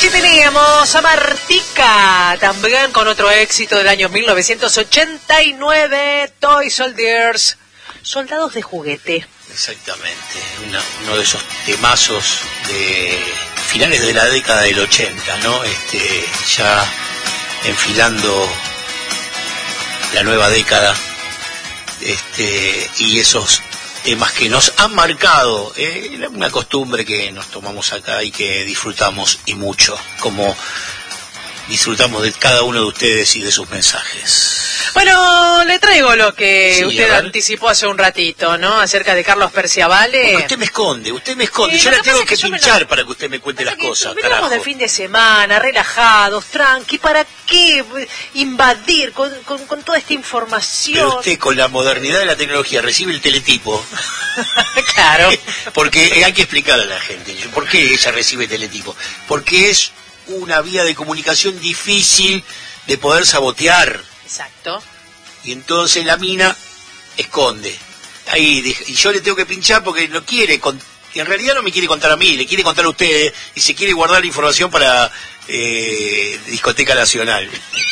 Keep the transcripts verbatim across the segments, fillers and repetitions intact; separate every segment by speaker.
Speaker 1: Allí teníamos a Martica, también con otro éxito del año mil novecientos ochenta y nueve, Toy Soldiers, soldados de juguete.
Speaker 2: Exactamente, Una, uno de esos temazos de finales de la década del ochenta, ¿no? Este, ya enfilando la nueva década, este, y esos temas que nos han marcado, eh, una costumbre que nos tomamos acá y que disfrutamos y mucho, como disfrutamos de cada uno de ustedes y de sus mensajes.
Speaker 1: Bueno, le traigo lo que
Speaker 2: Sí,
Speaker 1: usted anticipó hace un ratito, ¿no? Acerca de Carlos Perciavale.
Speaker 2: Porque usted me esconde, usted me esconde.
Speaker 1: Sí,
Speaker 2: Yo
Speaker 1: lo
Speaker 2: la
Speaker 1: que
Speaker 2: tengo
Speaker 1: pasa
Speaker 2: que,
Speaker 1: es que yo me
Speaker 2: pinchar
Speaker 1: lo-
Speaker 2: para que usted me cuente las cosas,
Speaker 1: Venimos
Speaker 2: carajo.
Speaker 1: del fin de semana, relajados, tranqui, ¿para qué invadir con, con, con toda esta información?
Speaker 2: Pero usted con la modernidad de la tecnología recibe el teletipo.
Speaker 1: Claro.
Speaker 2: Porque hay que explicarle a la gente por qué ella recibe teletipo. Porque es una vía de comunicación difícil de poder sabotear.
Speaker 1: Exacto.
Speaker 2: Y entonces la mina esconde. Ahí deja- y yo le tengo que pinchar porque no quiere, con- y en realidad no me quiere contar a mí, le quiere contar a ustedes y se quiere guardar la información para eh, Discoteca Nacional.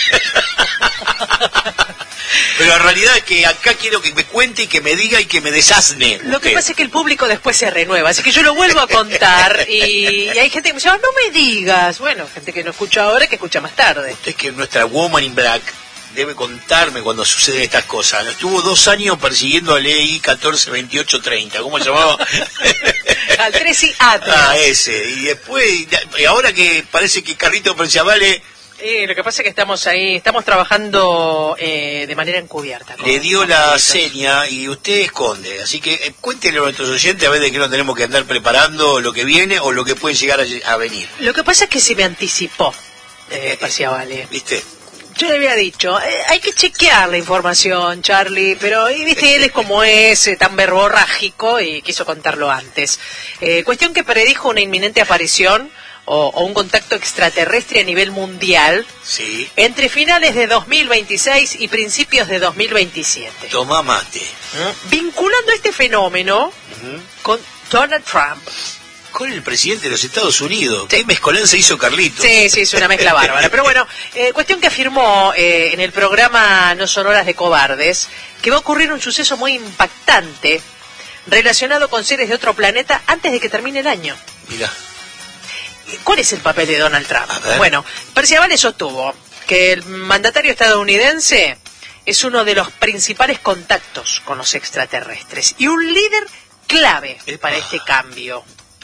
Speaker 2: Pero en realidad es que acá quiero que me cuente y que me diga y que me desasne.
Speaker 1: Lo que
Speaker 2: usted.
Speaker 1: pasa es que el público después se renueva, así que yo lo vuelvo a contar y, y hay gente que me dice, "Ah, no me digas". Bueno, gente que no escucha ahora, que escucha más tarde.
Speaker 2: Usted, que nuestra Woman in Black debe contarme cuando suceden estas cosas. Estuvo dos años persiguiendo a Ley catorce veintiocho treinta, ¿cómo se llamaba?
Speaker 1: Al tres y Atlas.
Speaker 2: Ah, ese. Y después, y ahora que parece que Carlito Perciavale
Speaker 1: Eh, lo que pasa es que estamos ahí, estamos trabajando eh, de manera encubierta. con-
Speaker 2: le dio
Speaker 1: con
Speaker 2: la
Speaker 1: Carlitos.
Speaker 2: seña y usted esconde. Así que eh, cuéntenle a nuestros oyentes a ver de qué nos tenemos que andar preparando lo que viene o lo que puede llegar a, lle- a venir.
Speaker 1: Lo que pasa es que se me anticipó, eh, Perciavale.
Speaker 2: ¿Viste?
Speaker 1: Yo le había dicho, eh, hay que chequear la información, Charlie, pero y, viste, él es como es, eh, tan verborrágico y quiso contarlo antes. Eh, cuestión que predijo una inminente aparición o, o un contacto extraterrestre a nivel mundial
Speaker 2: Sí.
Speaker 1: entre finales de dos mil veintiséis y principios de dos mil veintisiete.
Speaker 2: Toma mate.
Speaker 1: Vinculando este fenómeno
Speaker 2: Ujú.
Speaker 1: con Donald Trump.
Speaker 2: Con el presidente de los Estados Unidos. ¿Qué mezcolanza hizo Carlito?
Speaker 1: Sí, sí, es una mezcla bárbara. Pero bueno, eh, cuestión que afirmó eh, en el programa No Son Horas de Cobardes que va a ocurrir un suceso muy impactante relacionado con seres de otro planeta antes de que termine el año.
Speaker 2: Mirá.
Speaker 1: ¿Cuál es el papel de Donald Trump?
Speaker 2: A ver.
Speaker 1: Bueno, Perciavale sostuvo que el mandatario estadounidense es uno de los principales contactos con los extraterrestres y un líder clave
Speaker 2: Epa.
Speaker 1: para este cambio.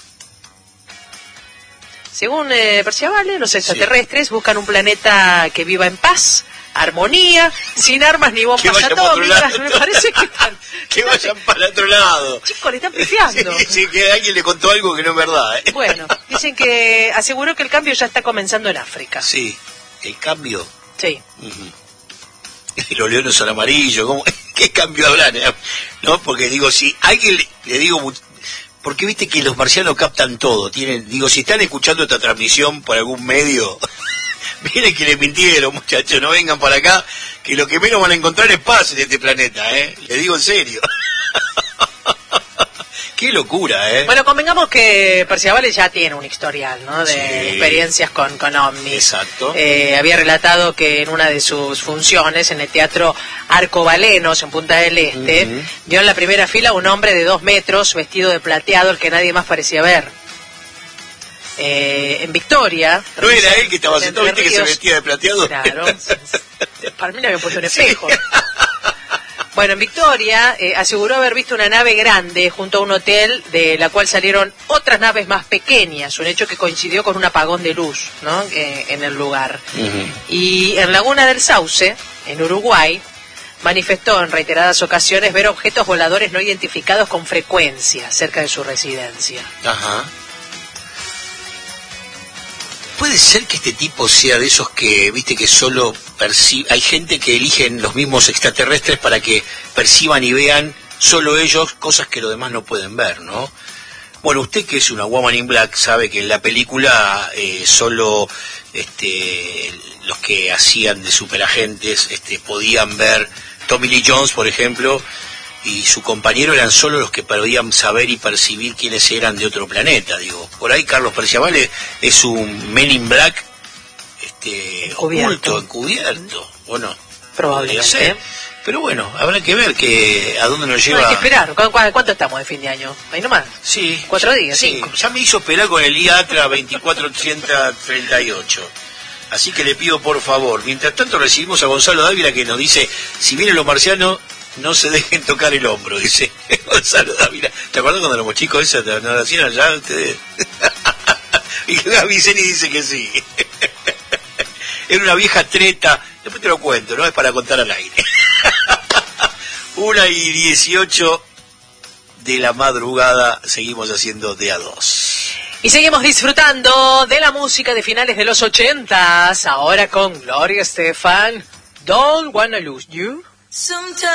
Speaker 1: Según eh, Perciavale, los extraterrestres buscan un planeta que viva en paz, armonía, sin armas ni
Speaker 2: Que
Speaker 1: bombas
Speaker 2: vayan para otro
Speaker 1: atómicas.
Speaker 2: lado.
Speaker 1: Me parece que están...
Speaker 2: Que vayan para otro lado.
Speaker 1: Chicos, le están pifiando.
Speaker 2: Sí, sí, que alguien le contó algo que no es verdad. ¿eh?
Speaker 1: Bueno, dicen que aseguró que el cambio ya está comenzando en África.
Speaker 2: Sí, el cambio.
Speaker 1: Sí.
Speaker 2: Ujú. Y los leones son amarillos. ¿Cómo? ¿Qué cambio habrán? eh? No, porque digo, si alguien le, le digo, mu- porque viste que los marcianos captan todo. Tienen, digo, si están escuchando esta transmisión por algún medio, miren que le mintieron, muchachos, no vengan para acá, que lo que menos van a encontrar es paz en este planeta, ¿eh? Le digo en serio. Qué locura, ¿eh?
Speaker 1: Bueno, convengamos que Perciavale ya tiene un historial, ¿no? De
Speaker 2: Sí.
Speaker 1: experiencias con, con ovnis.
Speaker 2: Exacto.
Speaker 1: Eh, había relatado que en una de sus funciones en el Teatro Arcobalenos, en Punta del Este,
Speaker 2: Ujú.
Speaker 1: vio en la primera fila un hombre de dos metros, vestido de plateado, el que nadie más parecía ver. Eh, en Victoria...
Speaker 2: ¿No era él que estaba
Speaker 1: en
Speaker 2: sentado, viste, que se
Speaker 1: Ríos-
Speaker 2: vestía de plateado?
Speaker 1: Claro. Para mí le habían puesto un espejo. Bueno, en Victoria eh, aseguró haber visto una nave grande junto a un hotel de la cual salieron otras naves más pequeñas, un hecho que coincidió con un apagón de luz, ¿no? Eh, en el lugar.
Speaker 2: Ujú.
Speaker 1: Y en Laguna del Sauce, en Uruguay, manifestó en reiteradas ocasiones ver objetos voladores no identificados con frecuencia cerca de su residencia.
Speaker 2: Ajá. Puede ser que este tipo sea de esos que, viste, que solo percibe. Hay gente que eligen los mismos extraterrestres para que perciban y vean solo ellos cosas que los demás no pueden ver, ¿no? Bueno, usted que es una Woman in Black sabe que en la película eh, solo este, los que hacían de superagentes este, podían ver. Tommy Lee Jones, por ejemplo, y su compañero eran solo los que podían saber y percibir quiénes eran de otro planeta. Digo, por ahí Carlos Perciabal es, es un Men in Black este, oculto, encubierto, ¿o no?
Speaker 1: Probablemente.
Speaker 2: Pero bueno, habrá que ver que a dónde nos lleva.
Speaker 1: No, hay que esperar. ¿Cu cu ¿Cuánto estamos de fin de año? Ahí nomás.
Speaker 2: Sí.
Speaker 1: Cuatro días,
Speaker 2: sí.
Speaker 1: cinco.
Speaker 2: Ya me hizo esperar con el I A T R A veinticuatro ochenta treinta y ocho. Así que le pido por favor, mientras tanto recibimos a Gonzalo Dávila que nos dice, si vienen los marcianos, no se dejen tocar el hombro, dice Gonzalo Dávila. ¿Te acuerdas cuando éramos chicos eso? ¿No lo hacían allá ustedes? Y Viceni dice que sí. Era una vieja treta, después te lo cuento, no es para contar al aire. Una y dieciocho de la madrugada, seguimos haciendo de a dos.
Speaker 1: Y seguimos disfrutando de la música de finales de los ochentas, ahora con Gloria Estefan, Don't Wanna Lose You. Sometimes